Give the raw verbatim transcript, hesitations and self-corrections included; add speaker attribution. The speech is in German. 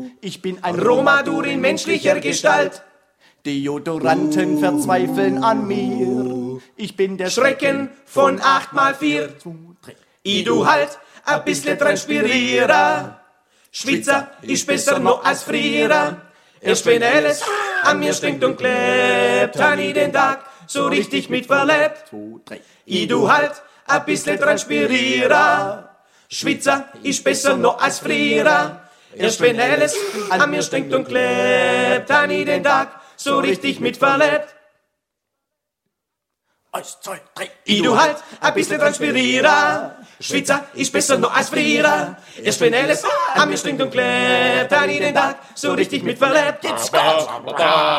Speaker 1: Ich bin ein Romadur in menschlicher Gestalt. Deodoranten verzweifeln an mir. Ich bin der Schrecken von acht mal vier. I du halt a bissle Transpirierer. Schwitzer ist besser noch als Frierer. Erst wenn alles an mir stinkt und klebt, han i den Tag so richtig mit verlebt. I du halt a bissle Transpirierer. Schwitzer ist besser noch als Frierer. Erst wenn alles an mir stinkt und klebt, han i den Tag so richtig mit verlebt. Eins, zwei, drei. I du halt a bissle Transpirierer. Schwitzer ist besser noch als Frierer. Erst wenn alles an mir stinkt und klebt, han i den Tag so richtig mit verlebt. Jetzt Gas!